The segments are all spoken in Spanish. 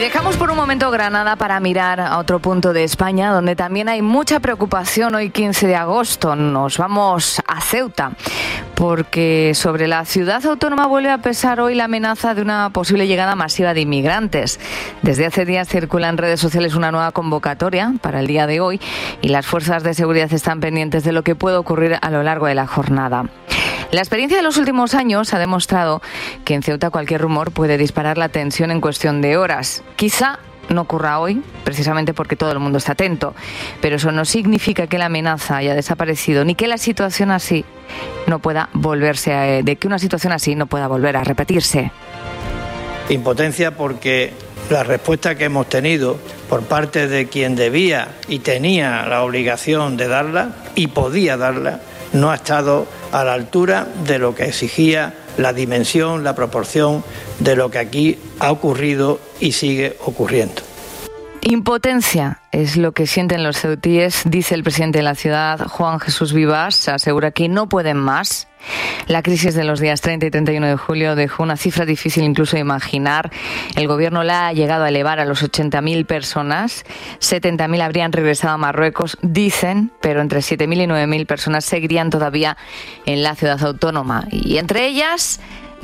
dejamos por un momento Granada para mirar a otro punto de España donde también hay mucha preocupación hoy 15 de agosto. Nos vamos a Ceuta porque sobre la ciudad autónoma vuelve a pesar hoy la amenaza de una posible llegada masiva de inmigrantes. Desde hace días circula en redes sociales una nueva convocatoria para el día de hoy y las fuerzas de seguridad están pendientes de lo que puede ocurrir a lo largo de la jornada. La experiencia de los últimos años ha demostrado que en Ceuta cualquier rumor puede disparar la tensión en cuestión de horas. Quizá no ocurra hoy, precisamente porque todo el mundo está atento, pero eso no significa que la amenaza haya desaparecido ni que la situación así no pueda volverse de que una situación así no pueda volver a repetirse. Impotencia porque la respuesta que hemos tenido por parte de quien debía y tenía la obligación de darla y podía darla no ha estado a la altura de lo que exigía la dimensión, la proporción de lo que aquí ha ocurrido y sigue ocurriendo. Impotencia es lo que sienten los ceutíes, dice el presidente de la ciudad, Juan Jesús Vivas, asegura que no pueden más. La crisis de los días 30 y 31 de julio dejó una cifra difícil incluso de imaginar. El gobierno la ha llegado a elevar a los 80.000 personas. 70.000 habrían regresado a Marruecos, dicen, pero entre 7.000 y 9.000 personas seguirían todavía en la ciudad autónoma. Y entre ellas,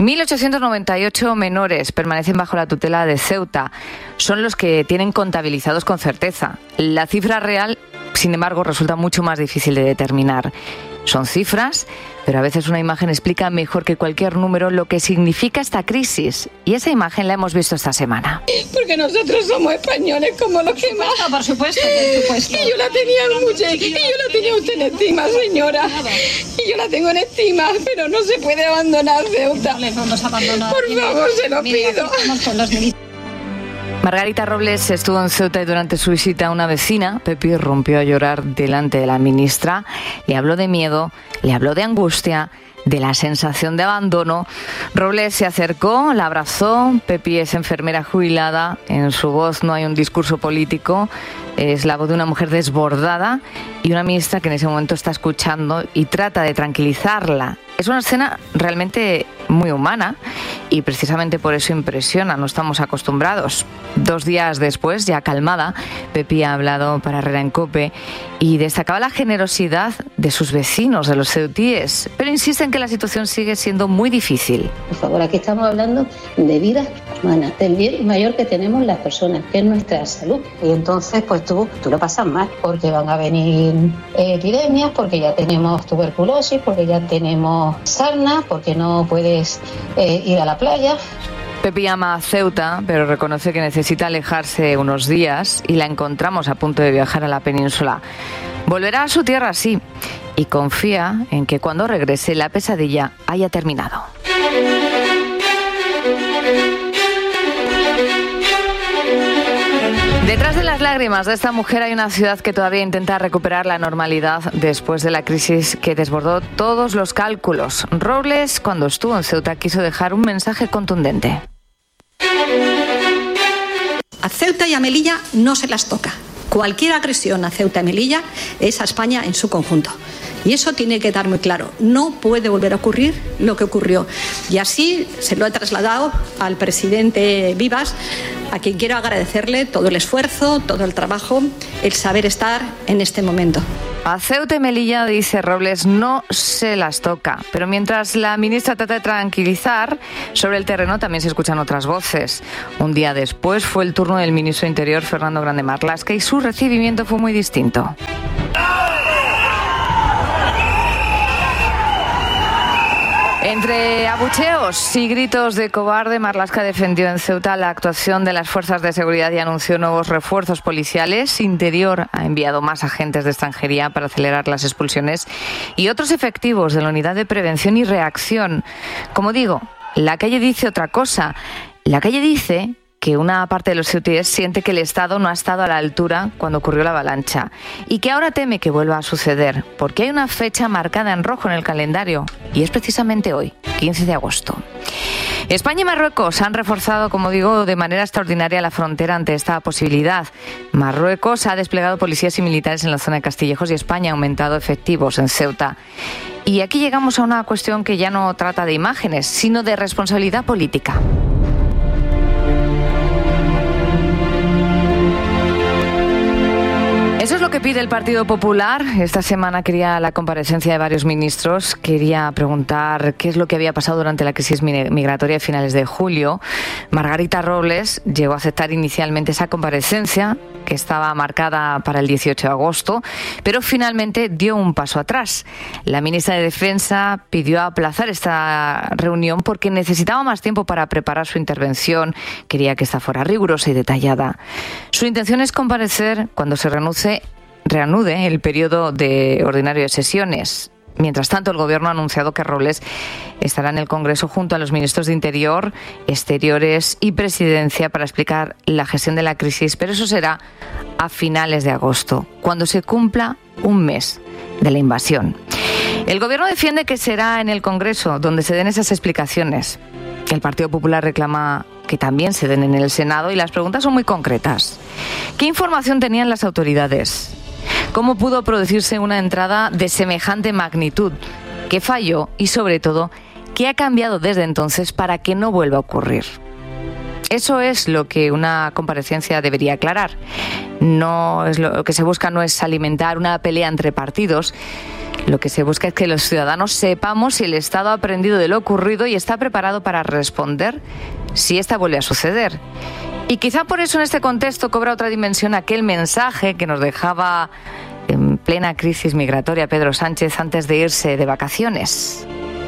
1.898 menores permanecen bajo la tutela de Ceuta. Son los que tienen contabilizados con certeza. La cifra real, sin embargo, resulta mucho más difícil de determinar. Son cifras, pero a veces una imagen explica mejor que cualquier número lo que significa esta crisis. Y esa imagen la hemos visto esta semana. Porque nosotros somos españoles como los demás. Por supuesto, por supuesto. Y yo la tenía mucha, y yo la tenía usted en estima, señora. Y yo la tengo en estima, pero no se puede abandonar Ceuta. No les vamos a abandonar. Por favor, se lo pido. Margarita Robles estuvo en Ceuta y durante su visita a una vecina, Pepi rompió a llorar delante de la ministra. Le habló de miedo, le habló de angustia, de la sensación de abandono. Robles se acercó, la abrazó. Pepi es enfermera jubilada. En su voz no hay un discurso político. Es la voz de una mujer desbordada y una ministra que en ese momento está escuchando y trata de tranquilizarla. Es una escena realmente muy humana y precisamente por eso impresiona, no estamos acostumbrados. 2 días después, ya calmada, Pepi ha hablado para Herrera en COPE y destacaba la generosidad de sus vecinos, de los ceutíes, pero insiste en que la situación sigue siendo muy difícil. Por favor, aquí estamos hablando de vidas humanas, del bien mayor que tenemos las personas, que es nuestra salud. Y entonces, pues tú lo pasas mal, porque van a venir epidemias, porque ya tenemos tuberculosis, porque ya tenemos sarna, porque no puedes ir a la playa. Pepi ama a Ceuta, pero reconoce que necesita alejarse unos días y la encontramos a punto de viajar a la península. Volverá a su tierra, sí, y confía en que cuando regrese la pesadilla haya terminado. Detrás de las lágrimas de esta mujer hay una ciudad que todavía intenta recuperar la normalidad después de la crisis que desbordó todos los cálculos. Robles, cuando estuvo en Ceuta, quiso dejar un mensaje contundente. A Ceuta y a Melilla no se las toca. Cualquier agresión a Ceuta y Melilla es a España en su conjunto. Y eso tiene que quedar muy claro. No puede volver a ocurrir lo que ocurrió. Y así se lo he trasladado al presidente Vivas, a quien quiero agradecerle todo el esfuerzo, todo el trabajo, el saber estar en este momento. A Ceuta y Melilla, dice Robles, no se las toca. Pero mientras la ministra trata de tranquilizar, sobre el terreno también se escuchan otras voces. Un día después fue el turno del ministro de Interior, Fernando Grande Marlaska, y su recibimiento fue muy distinto. Entre abucheos y gritos de cobarde, Marlaska defendió en Ceuta la actuación de las fuerzas de seguridad y anunció nuevos refuerzos policiales. Interior ha enviado más agentes de extranjería para acelerar las expulsiones y otros efectivos de la Unidad de Prevención y Reacción. Como digo, la calle dice otra cosa. La calle dice que una parte de los ceutíes siente que el Estado no ha estado a la altura cuando ocurrió la avalancha y que ahora teme que vuelva a suceder, porque hay una fecha marcada en rojo en el calendario y es precisamente hoy, 15 de agosto. España y Marruecos han reforzado, como digo, de manera extraordinaria la frontera ante esta posibilidad. Marruecos ha desplegado policías y militares en la zona de Castillejos y España ha aumentado efectivos en Ceuta. Y aquí llegamos a una cuestión que ya no trata de imágenes, sino de responsabilidad política. lo que pide el Partido Popular? Esta semana quería la comparecencia de varios ministros. Quería preguntar qué es lo que había pasado durante la crisis migratoria a finales de julio. Margarita Robles llegó a aceptar inicialmente esa comparecencia, que estaba marcada para el 18 de agosto, pero finalmente dio un paso atrás. La ministra de Defensa pidió aplazar esta reunión porque necesitaba más tiempo para preparar su intervención. Quería que esta fuera rigurosa y detallada. Su intención es comparecer cuando se reanude el periodo ordinario de sesiones. Mientras tanto, el Gobierno ha anunciado que Robles estará en el Congreso junto a los ministros de Interior, Exteriores y Presidencia para explicar la gestión de la crisis, pero eso será a finales de agosto, cuando se cumpla un mes de la invasión. El Gobierno defiende que será en el Congreso donde se den esas explicaciones. El Partido Popular reclama que también se den en el Senado y las preguntas son muy concretas. ¿Qué información tenían las autoridades? ¿Cómo pudo producirse una entrada de semejante magnitud? ¿Qué falló? Y sobre todo, ¿qué ha cambiado desde entonces para que no vuelva a ocurrir? Eso es lo que una comparecencia debería aclarar. Lo que se busca no es alimentar una pelea entre partidos. Lo que se busca es que los ciudadanos sepamos si el Estado ha aprendido de lo ocurrido y está preparado para responder si esta vuelve a suceder. Y quizá por eso en este contexto cobra otra dimensión aquel mensaje que nos dejaba en plena crisis migratoria Pedro Sánchez antes de irse de vacaciones.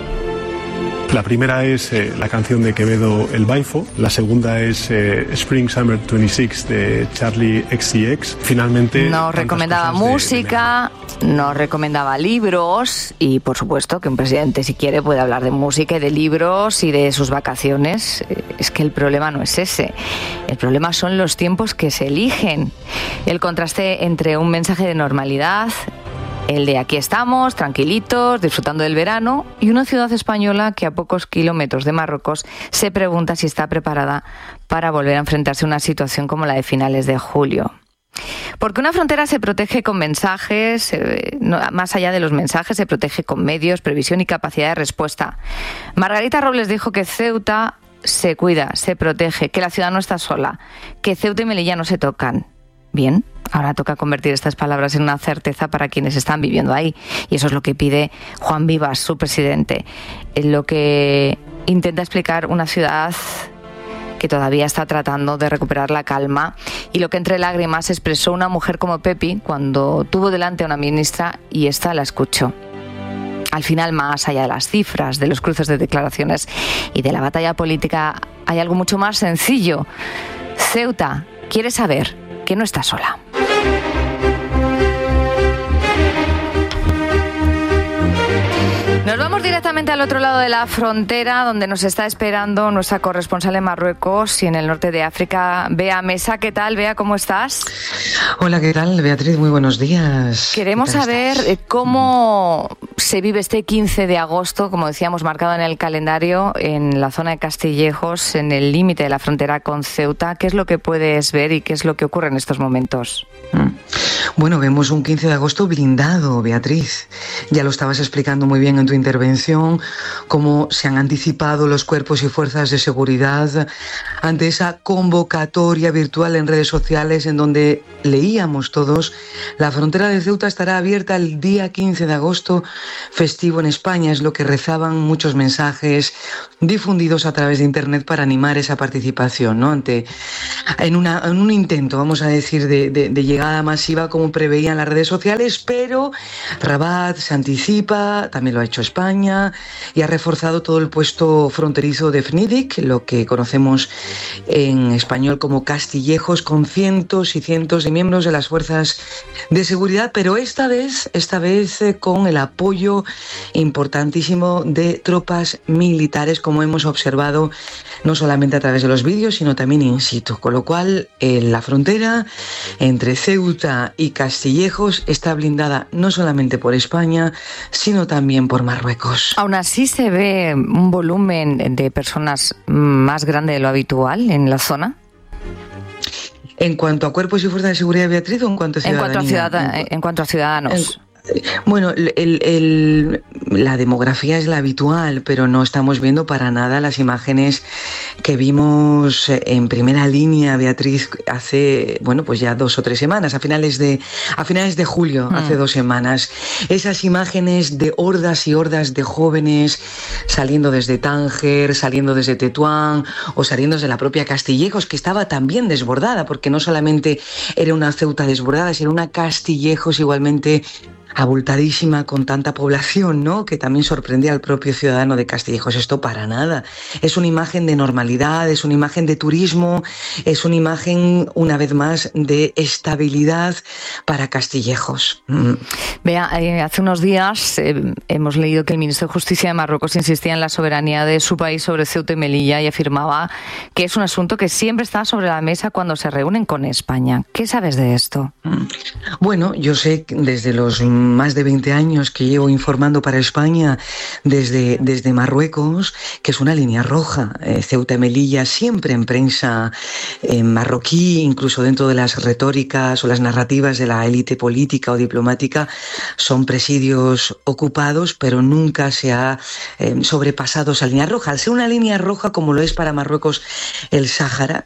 La primera es la canción de Quevedo, El Baifo. La segunda es Spring Summer 26 de Charlie XCX. Finalmente nos recomendaba música, nos recomendaba libros y, por supuesto, que un presidente, si quiere, puede hablar de música y de libros y de sus vacaciones. Es que el problema no es ese. El problema son los tiempos que se eligen. El contraste entre un mensaje de normalidad, el de aquí estamos, tranquilitos, disfrutando del verano, y una ciudad española que a pocos kilómetros de Marruecos se pregunta si está preparada para volver a enfrentarse a una situación como la de finales de julio. Porque una frontera se protege con mensajes, más allá de los mensajes, se protege con medios, previsión y capacidad de respuesta. Margarita Robles dijo que Ceuta se cuida, se protege, que la ciudad no está sola, que Ceuta y Melilla no se tocan. Bien, ahora toca convertir estas palabras en una certeza para quienes están viviendo ahí. Y eso es lo que pide Juan Vivas, su presidente. Es lo que intenta explicar una ciudad que todavía está tratando de recuperar la calma, y lo que entre lágrimas expresó una mujer como Pepi cuando tuvo delante a una ministra y ésta la escuchó. Al final, más allá de las cifras, de los cruces de declaraciones y de la batalla política, hay algo mucho más sencillo. Ceuta quiere saber que no está sola. Nos vamos directamente al otro lado de la frontera, donde nos está esperando nuestra corresponsal en Marruecos y en el norte de África, Bea Mesa. ¿Qué tal, Bea? ¿Cómo estás? Hola, ¿qué tal, Beatriz? Muy buenos días. Queremos saber cómo se vive este 15 de agosto, como decíamos, marcado en el calendario, en la zona de Castillejos, en el límite de la frontera con Ceuta. ¿Qué es lo que puedes ver y qué es lo que ocurre en estos momentos? Bueno, vemos un 15 de agosto blindado, Beatriz. Ya lo estabas explicando muy bien en tu intervención, cómo se han anticipado los cuerpos y fuerzas de seguridad ante esa convocatoria virtual en redes sociales en donde leíamos todos: la frontera de Ceuta estará abierta el día 15 de agosto, festivo en España. Es lo que rezaban muchos mensajes difundidos a través de internet para animar esa participación, ¿no? En un intento, vamos a decir, de llegada masiva como preveían las redes sociales, pero Rabat se anticipa, también lo ha hecho España, y ha reforzado todo el puesto fronterizo de Fnidic, lo que conocemos en español como Castillejos, con cientos y cientos de miembros de las fuerzas de seguridad, pero esta vez con el apoyo importantísimo de tropas militares, como hemos observado no solamente a través de los vídeos, sino también in situ, con lo cual la frontera entre Ceuta y Castillejos está blindada no solamente por España, sino también por Marruecos. Aún así se ve un volumen de personas más grande de lo habitual en la zona. ¿En cuanto a cuerpos y fuerzas de seguridad, Beatriz, o en cuanto a ciudadanía? En cuanto a ciudadanos. Bueno, la demografía es la habitual, pero no estamos viendo para nada las imágenes que vimos en primera línea, Beatriz, hace, bueno, pues ya 2 o 3 semanas, a finales de julio, hace 2 semanas. Esas imágenes de hordas y hordas de jóvenes saliendo desde Tánger, saliendo desde Tetuán o saliendo desde la propia Castillejos, que estaba también desbordada, porque no solamente era una Ceuta desbordada, sino una Castillejos igualmente abultadísima, con tanta población, ¿no?, que también sorprendía al propio ciudadano de Castillejos. Esto para nada. Es una imagen de normalidad, es una imagen de turismo, es una imagen, una vez más, de estabilidad para Castillejos. Vea, hace unos días hemos leído que el ministro de Justicia de Marruecos insistía en la soberanía de su país sobre Ceuta y Melilla y afirmaba que es un asunto que siempre está sobre la mesa cuando se reúnen con España. ¿Qué sabes de esto? Bueno, yo sé desde los más de 20 años que llevo informando para España desde Marruecos, que es una línea roja. Ceuta y Melilla siempre en prensa marroquí, incluso dentro de las retóricas o las narrativas de la élite política o diplomática, son presidios ocupados, pero nunca se ha sobrepasado esa línea roja. Al ser una línea roja como lo es para Marruecos el Sáhara,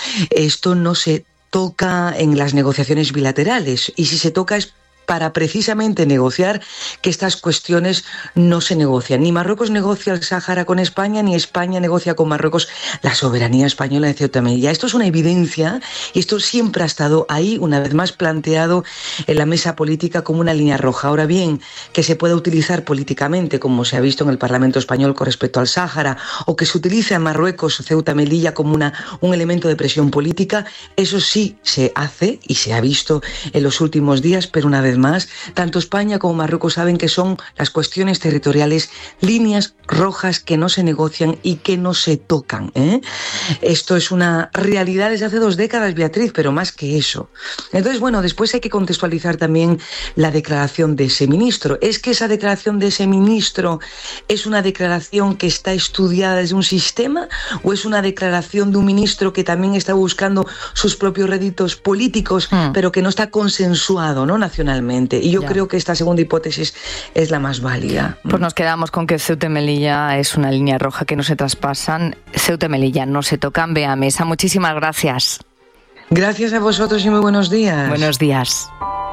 esto no se toca en las negociaciones bilaterales, y si se toca es para precisamente negociar que estas cuestiones no se negocian. Ni Marruecos negocia el Sáhara con España, ni España negocia con Marruecos la soberanía española de Ceuta y Melilla. Esto es una evidencia y esto siempre ha estado ahí, una vez más planteado en la mesa política como una línea roja. Ahora bien, que se pueda utilizar políticamente, como se ha visto en el Parlamento español con respecto al Sáhara, o que se utilice en Marruecos Ceuta y Melilla como un elemento de presión política, eso sí se hace y se ha visto en los últimos días, pero una vez más, tanto España como Marruecos saben que son las cuestiones territoriales líneas rojas que no se negocian y que no se tocan. Esto es una realidad desde hace 2 décadas, Beatriz, pero más que eso. Entonces, bueno, después hay que contextualizar también la declaración de ese ministro. ¿Es que esa declaración de ese ministro es una declaración que está estudiada desde un sistema, o es una declaración de un ministro que también está buscando sus propios réditos políticos, pero que no está consensuado, ¿no?, nacionalmente? Y yo creo que esta segunda hipótesis es la más válida. Pues nos quedamos con que Ceuta y Melilla es una línea roja que no se traspasan. Ceuta y Melilla no se tocan. Bea Mesa, muchísimas gracias. Gracias a vosotros y muy buenos días. Buenos días.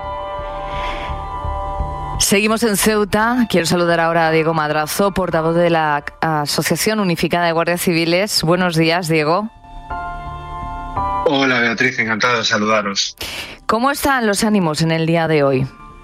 Seguimos en Ceuta. Quiero saludar ahora a Diego Madrazo, portavoz de la Asociación Unificada de Guardias Civiles. Buenos días, Diego. Hola, Beatriz, encantado de saludaros. ¿Cómo están los ánimos en el día de hoy?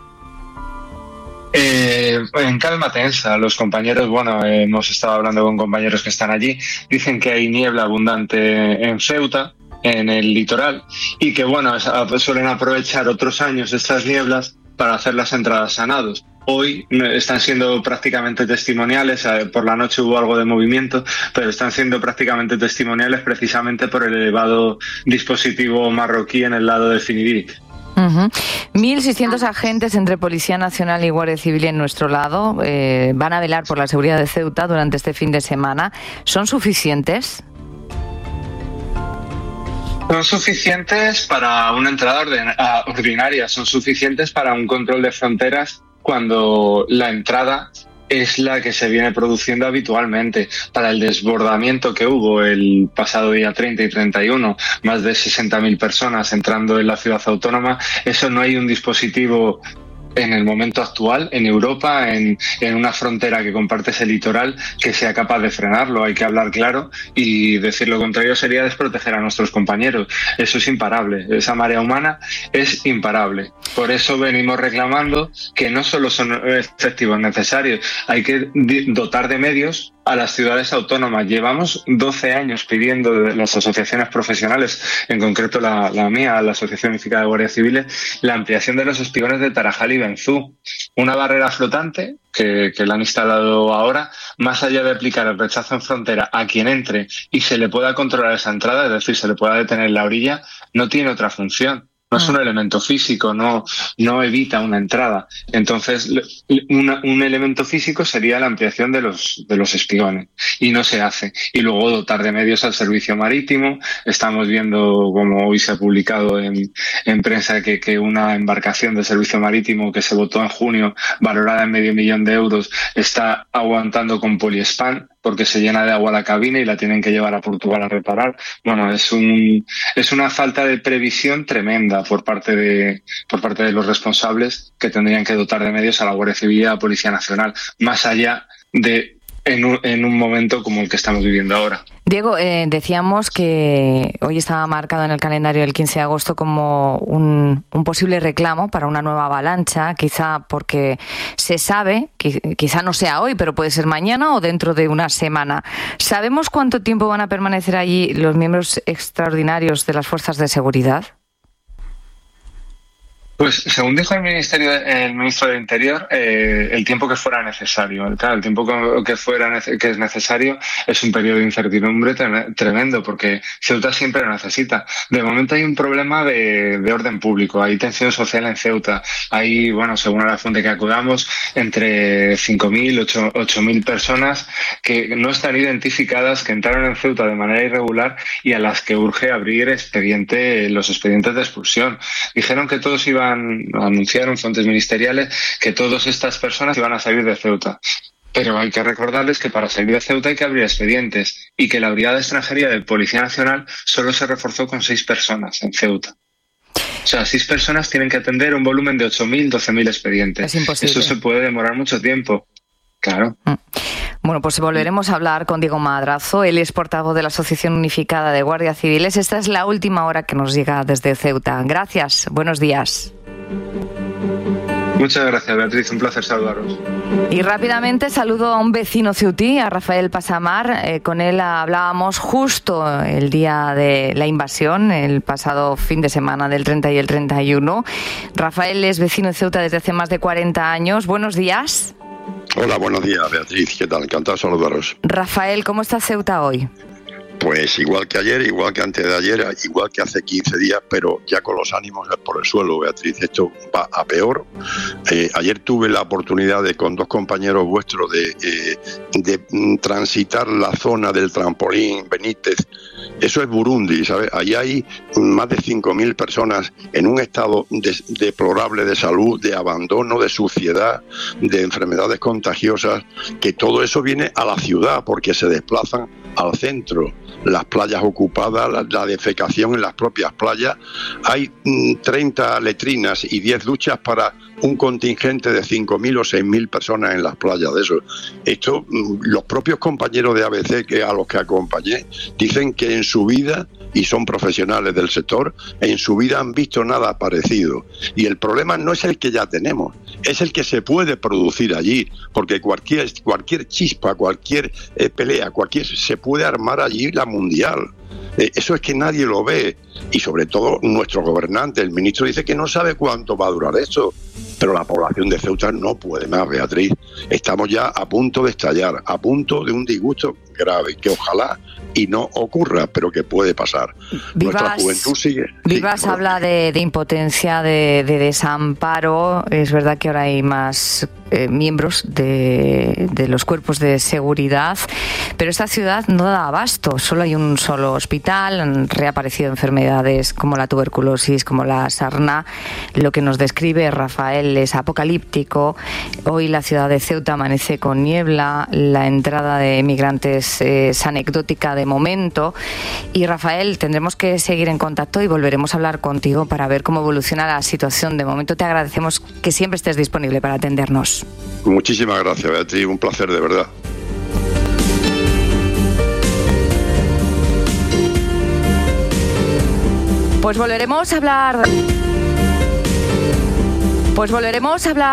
En calma tensa. Los compañeros, hemos estado hablando con compañeros que están allí, dicen que hay niebla abundante en Ceuta, en el litoral, y que suelen aprovechar otros años estas nieblas para hacer las entradas a nados. Hoy están siendo prácticamente testimoniales, por la noche hubo algo de movimiento, pero están siendo prácticamente testimoniales precisamente por el elevado dispositivo marroquí en el lado de Finirit. 1.600 agentes entre Policía Nacional y Guardia Civil en nuestro lado van a velar por la seguridad de Ceuta durante este fin de semana. ¿Son suficientes? Son suficientes para una entrada ordinaria, son suficientes para un control de fronteras cuando la entrada es la que se viene produciendo habitualmente. Para el desbordamiento que hubo el pasado día 30 y 31, más de 60.000 personas entrando en la ciudad autónoma, eso no hay un dispositivo en el momento actual en Europa, en una frontera que comparte ese litoral, que sea capaz de frenarlo. Hay que hablar claro, y decir lo contrario sería desproteger a nuestros compañeros. Eso es imparable, esa marea humana es imparable. Por eso venimos reclamando que no solo son efectivos necesarios, hay que dotar de medios a las ciudades autónomas. Llevamos 12 años pidiendo de las asociaciones profesionales, en concreto la mía, la Asociación Unificada de Guardias Civiles, la ampliación de los espigones de Tarajal y Benzú. Una barrera flotante que la han instalado ahora, más allá de aplicar el rechazo en frontera a quien entre y se le pueda controlar esa entrada, es decir, se le pueda detener en la orilla, no tiene otra función. no es un elemento físico, no evita una entrada. Entonces, un elemento físico sería la ampliación de los espigones, y no se hace. Y luego dotar de medios al servicio marítimo. Estamos viendo, como hoy se ha publicado en prensa, que una embarcación de servicio marítimo que se votó en junio, valorada en €500,000, está aguantando con poliespan, porque se llena de agua la cabina y la tienen que llevar a Portugal a reparar. Bueno, es una falta de previsión tremenda por parte de los responsables, que tendrían que dotar de medios a la Guardia Civil y a la Policía Nacional, más allá de en un momento como el que estamos viviendo ahora. Diego, decíamos que hoy estaba marcado en el calendario el 15 de agosto como un posible reclamo para una nueva avalancha, quizá porque se sabe, quizá no sea hoy, pero puede ser mañana o dentro de una semana. ¿Sabemos cuánto tiempo van a permanecer allí los miembros extraordinarios de las fuerzas de seguridad? Pues según dijo el ministro del Interior, el tiempo que fuera necesario. Claro, el tiempo que es necesario es un periodo de incertidumbre tremendo, porque Ceuta siempre lo necesita. De momento hay un problema de orden público, hay tensión social en Ceuta. Hay, según la fuente que acudamos, entre 5.000 y 8.000 personas que no están identificadas, que entraron en Ceuta de manera irregular y a las que urge abrir los expedientes de expulsión. Dijeron que todos anunciaron fuentes ministeriales que todas estas personas iban a salir de Ceuta. Pero hay que recordarles que para salir de Ceuta hay que abrir expedientes, y que la Brigada de Extranjería de Policía Nacional solo se reforzó con 6 personas en Ceuta. O sea, 6 personas tienen que atender un volumen de 8.000, 12.000 expedientes. Es imposible. Eso se puede demorar mucho tiempo. Claro. Bueno, pues volveremos a hablar con Diego Madrazo. Él es portavoz de la Asociación Unificada de Guardias Civiles. Esta es la última hora que nos llega desde Ceuta. Gracias. Buenos días. Muchas gracias, Beatriz. Un placer saludaros. Y rápidamente saludo a un vecino ceutí, a Rafael Pasamar. Con él hablábamos justo el día de la invasión, el pasado fin de semana del 30 y el 31. Rafael es vecino de Ceuta desde hace más de 40 años. Buenos días. Hola, buenos días, Beatriz. ¿Qué tal? Encantado de saludaros. Rafael, ¿cómo está Ceuta hoy? Pues igual que ayer, igual que antes de ayer, igual que hace 15 días, pero ya con los ánimos por el suelo, Beatriz. Esto va a peor. Ayer tuve la oportunidad con 2 compañeros vuestros de transitar la zona del trampolín Benítez. Eso es Burundi, ¿sabes? Ahí hay más de 5.000 personas en un estado deplorable de salud, de abandono, de suciedad, de enfermedades contagiosas, que todo eso viene a la ciudad porque se desplazan al centro. Las playas ocupadas, la defecación en las propias playas. Hay 30 letrinas y 10 duchas para un contingente de 5.000 o 6.000 personas en las playas de eso. Esto, los propios compañeros de ABC a los que acompañé dicen que en su vida, y son profesionales del sector, en su vida han visto nada parecido. Y el problema no es el que ya tenemos, es el que se puede producir allí, porque cualquier chispa, cualquier pelea, se puede armar allí la mundial. Eso es que nadie lo ve, y sobre todo nuestro gobernante, el ministro, dice que no sabe cuánto va a durar eso, pero la población de Ceuta no puede más, Beatriz. Estamos ya a punto de estallar, a punto de un disgusto grave, que ojalá y no ocurra, pero que puede pasar. Nuestra juventud sigue. Vivas habla de impotencia, de desamparo. Es verdad que ahora hay más miembros de los cuerpos de seguridad, pero esta ciudad no da abasto. Solo hay un solo hospital, han reaparecido enfermedades como la tuberculosis, como la sarna. Lo que nos describe Rafael es apocalíptico. Hoy la ciudad de Ceuta amanece con niebla, la entrada de migrantes es anecdótica de momento. Y Rafael, tendremos que seguir en contacto y volveremos a hablar contigo para ver cómo evoluciona la situación. De momento te agradecemos que siempre estés disponible para atendernos. Muchísimas gracias, Beatriz, un placer de verdad. Pues volveremos a hablar